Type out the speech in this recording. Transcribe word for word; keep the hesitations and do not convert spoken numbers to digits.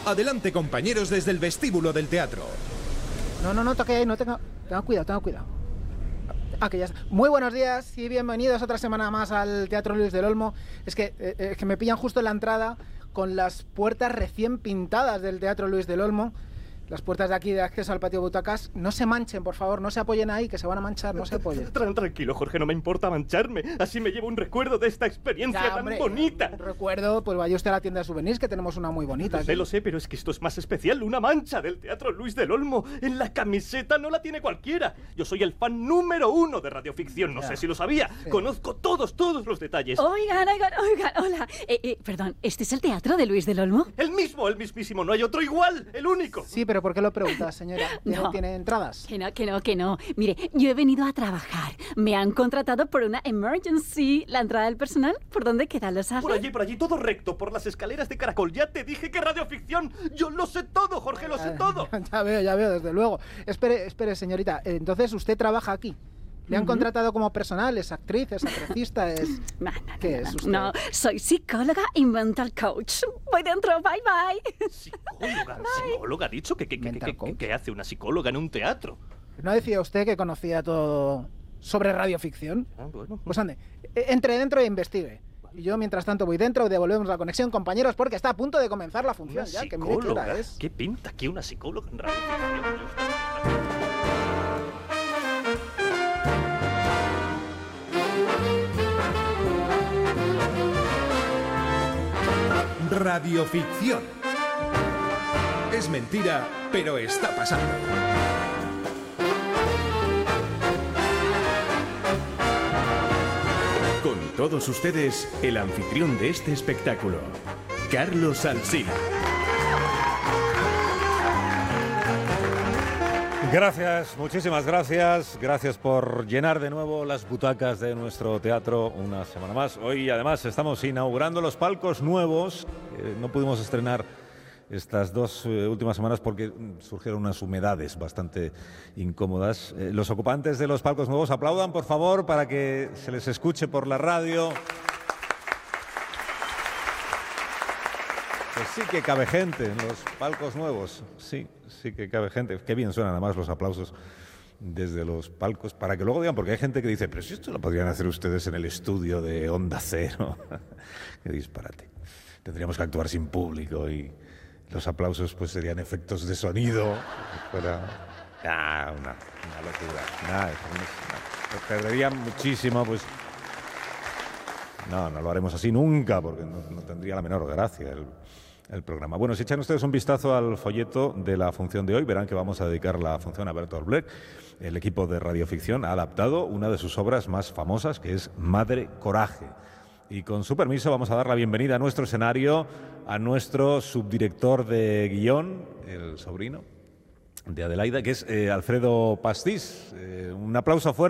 Adelante, compañeros, desde el vestíbulo del teatro. No, no, no toque ahí, no tenga... Tenga cuidado, tenga cuidado. Ah, que ya está. Muy buenos días y bienvenidos otra semana más al Teatro Luis del Olmo. Es que, eh, es que me pillan justo en la entrada con las puertas recién pintadas del Teatro Luis del Olmo. Las puertas de aquí de acceso al patio butacas. No se manchen, por favor, no se apoyen ahí, que se van a manchar, no se apoyen. Tranquilo, Jorge, no me importa mancharme. Así me llevo un recuerdo de esta experiencia Ya, tan hombre, bonita. Recuerdo, pues vaya usted a la tienda de souvenirs, que tenemos una muy bonita. Lo sé, lo sé, pero es que esto es más especial. Una mancha del Teatro Luis del Olmo en la camiseta no la tiene cualquiera. Yo soy el fan número uno de radioficción, no Ya. sé si lo sabía. Sí. Conozco todos, todos los detalles. Oigan, oigan, oigan, hola. Eh, eh, perdón, ¿este es el Teatro de Luis del Olmo? El mismo, el mismísimo, no hay otro igual, el único. Sí, pero ¿por qué lo preguntas, señora? ¿Tiene, No. ¿tiene entradas? Que no, que no, que no. Mire, yo he venido a trabajar. Me han contratado por una emergency. ¿La entrada del personal? ¿Por dónde queda? ¿Lo sabe? Por allí, por allí, todo recto, por las escaleras de caracol. Ya te dije que radioficción. Yo lo sé todo, Jorge, lo sé todo. Ya veo, ya veo, desde luego. Espere, espere, señorita. Eh, Entonces, ¿usted trabaja aquí? ¿Le han Ujú. contratado como personal? ¿Es actriz? ¿Es atrecista? ¿Es...? No, no, ¿Qué no, es no, usted? no, soy psicóloga y mental coach. Voy dentro, bye bye. Psicóloga, psicóloga, ha dicho que, que, que, Mental que, coach. que hace una psicóloga en un teatro. ¿No decía usted que conocía todo sobre radioficción? Ah, bueno. Pues ande, eh, entre dentro e investigue. Y yo, mientras tanto, voy dentro y devolvemos la conexión, compañeros, porque está a punto de comenzar la función Una ya, que mire qué hora psicóloga. es. ¿Qué pinta aquí una psicóloga en radioficción? Radioficción. Es mentira, pero está pasando. Con todos ustedes, el anfitrión de este espectáculo, Carlos Alsina. Gracias, muchísimas gracias. Gracias por llenar de nuevo las butacas de nuestro teatro una semana más. Hoy, además, estamos inaugurando los palcos nuevos. Eh, no pudimos estrenar estas dos eh, últimas semanas porque mm, surgieron unas humedades bastante incómodas. Eh, los ocupantes de los palcos nuevos aplaudan, por favor, para que se les escuche por la radio. Pues sí que cabe gente en los palcos nuevos, sí, sí que cabe gente. Qué bien suenan además los aplausos desde los palcos, para que luego digan, porque hay gente que dice, pero si esto lo podrían hacer ustedes en el estudio de Onda Cero. Qué disparate. Tendríamos que actuar sin público y los aplausos pues serían efectos de sonido. Fuera... Ah, una, una locura. Nada, no, perderían muchísimo, pues... No, no lo haremos así nunca, porque no, no tendría la menor gracia el, el programa. Bueno, si echan ustedes un vistazo al folleto de la función de hoy, verán que vamos a dedicar la función a Bertolt Brecht. El equipo de radioficción ha adaptado una de sus obras más famosas, que es Madre Coraje. Y con su permiso vamos a dar la bienvenida a nuestro escenario a nuestro subdirector de guión, el sobrino de Adelaida, que es eh, Alfredo Pastís. Eh, un aplauso fuerte.